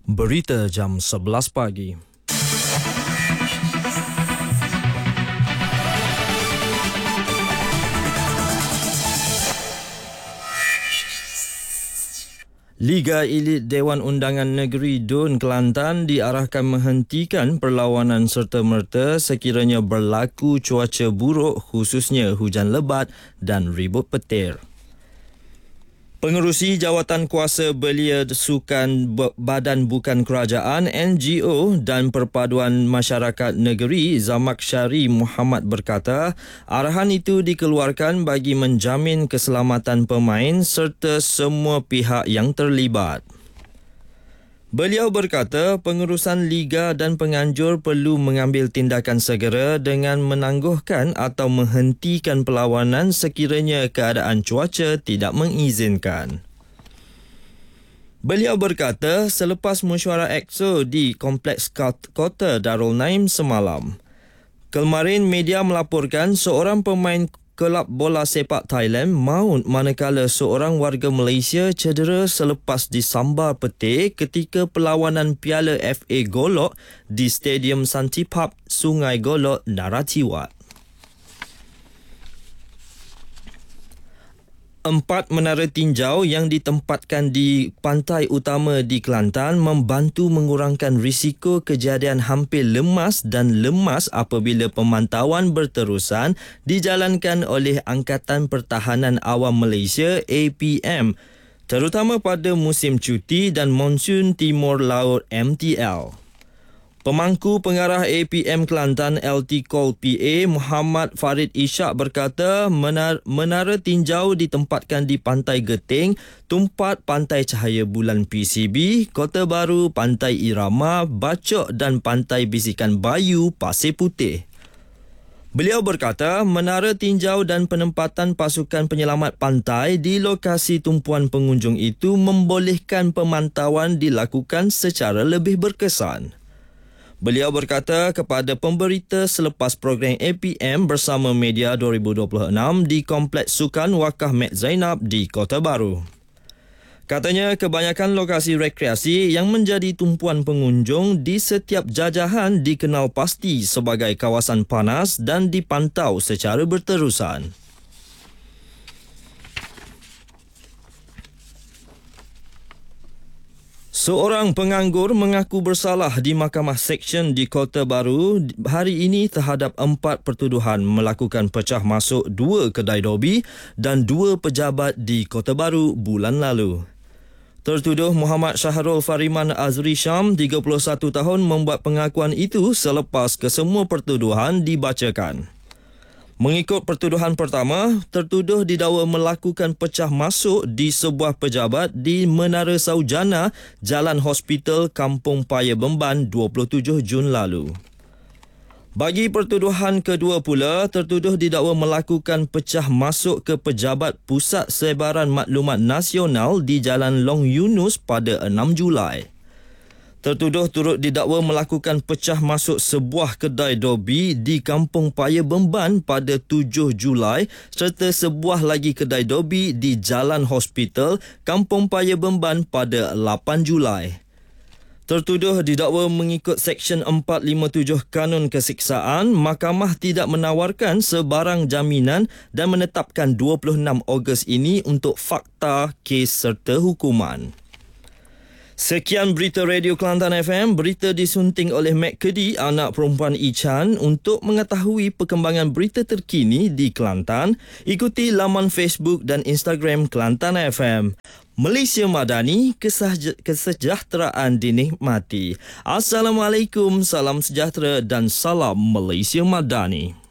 Berita jam 11 pagi. Liga Elit Dewan Undangan Negeri Dun Kelantan diarahkan menghentikan perlawanan serta-merta sekiranya berlaku cuaca buruk khususnya hujan lebat dan ribut petir. Pengerusi Jawatan Kuasa Belia Sukan Badan Bukan Kerajaan NGO dan Perpaduan Masyarakat Negeri Zamaksyari Muhammad berkata, arahan itu dikeluarkan bagi menjamin keselamatan pemain serta semua pihak yang terlibat. Beliau berkata pengurusan liga dan penganjur perlu mengambil tindakan segera dengan menangguhkan atau menghentikan perlawanan sekiranya keadaan cuaca tidak mengizinkan. Beliau berkata selepas mesyuarat EXO di Kompleks Kota Darul Naim semalam. Kemarin media melaporkan seorang pemain Kelab Bola Sepak Thailand maut manakala seorang warga Malaysia cedera selepas disambar petir ketika perlawanan Piala FA Golok di Stadium Santipap, Sungai Golok, Narathiwat. 4 menara tinjau yang ditempatkan di pantai utama di Kelantan membantu mengurangkan risiko kejadian hampir lemas dan lemas apabila pemantauan berterusan dijalankan oleh Angkatan Pertahanan Awam Malaysia APM, terutama pada musim cuti dan monsun Timur Laut MTL. Pemangku pengarah APM Kelantan LT Col PA Muhammad Farid Ishak berkata menara tinjau ditempatkan di Pantai Geting, Tumpat Pantai Cahaya Bulan PCB, Kota Baru, Pantai Irama, Bacok dan Pantai Bisikan Bayu, Pasir Putih. Beliau berkata menara tinjau dan penempatan pasukan penyelamat pantai di lokasi tumpuan pengunjung itu membolehkan pemantauan dilakukan secara lebih berkesan. Beliau berkata kepada pemberita selepas program APM bersama media 2026 di Kompleks Sukan Wakaf Mek Zainab di Kota Baru. Katanya kebanyakan lokasi rekreasi yang menjadi tumpuan pengunjung di setiap jajahan dikenal pasti sebagai kawasan panas dan dipantau secara berterusan. Seorang penganggur mengaku bersalah di Mahkamah Seksyen di Kota Baru hari ini terhadap 4 pertuduhan melakukan pecah masuk 2 kedai dobi dan 2 pejabat di Kota Baru bulan lalu. Tertuduh Muhammad Syahrul Fariman Azri Syam, 31 tahun, membuat pengakuan itu selepas kesemua pertuduhan dibacakan. Mengikut pertuduhan pertama, tertuduh didakwa melakukan pecah masuk di sebuah pejabat di Menara Saujana, Jalan Hospital, Kampung Paya Bemban 27 Jun lalu. Bagi pertuduhan kedua pula, tertuduh didakwa melakukan pecah masuk ke pejabat Pusat Sebaran Maklumat Nasional di Jalan Long Yunus pada 6 Julai. Tertuduh turut didakwa melakukan pecah masuk sebuah kedai dobi di Kampung Paya Bemban pada 7 Julai serta sebuah lagi kedai dobi di Jalan Hospital, Kampung Paya Bemban pada 8 Julai. Tertuduh didakwa mengikut Seksyen 457 Kanun Kesiksaan, mahkamah tidak menawarkan sebarang jaminan dan menetapkan 26 Ogos ini untuk fakta, kes serta hukuman. Sekian berita Radio Kelantan FM, berita disunting oleh Mek Kedi, anak perempuan Ichan. Untuk mengetahui perkembangan berita terkini di Kelantan, ikuti laman Facebook dan Instagram Kelantan FM. Malaysia Madani, kesejahteraan dinikmati. Assalamualaikum, salam sejahtera dan salam Malaysia Madani.